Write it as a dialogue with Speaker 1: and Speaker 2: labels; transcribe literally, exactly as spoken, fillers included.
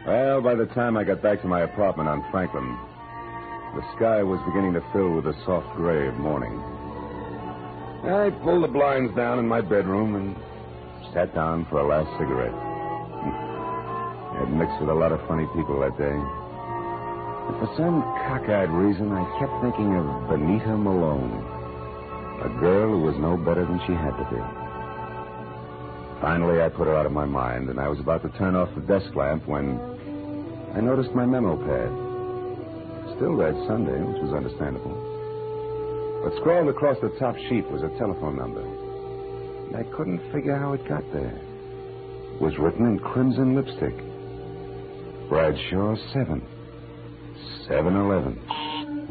Speaker 1: Well, by the time I got back to my apartment on Franklin, the sky was beginning to fill with the soft gray of morning. I pulled the blinds down in my bedroom and sat down for a last cigarette. I had mixed with a lot of funny people that day. But for some cockeyed reason, I kept thinking of Benita Malone, a girl who was no better than she had to be. Finally, I put her out of my mind, and I was about to turn off the desk lamp when I noticed my memo pad. Still read Sunday, which was understandable. But scrawled across the top sheet was a telephone number. And I couldn't figure how it got there. It was written in crimson lipstick. Bradshaw seven. seven eleven.